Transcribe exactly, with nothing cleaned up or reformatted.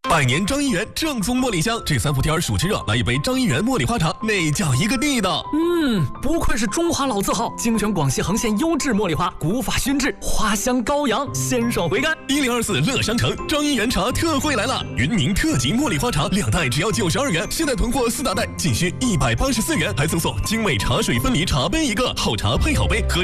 百年张一元正宗茉莉香，这三伏天暑气热，来一杯张一元茉莉花茶，那叫一个地道。 嗯，不愧是中华老字号，精选广西恒县优质茉莉花，古法熏制，花香高扬，鲜爽回甘。 一零二四乐商城张一元茶特惠来了，云宁特级茉莉花茶两袋只要九十二元，现在囤货四大袋仅需一百八十四元，还赠送精美茶水分离茶杯一个，好茶配好杯，喝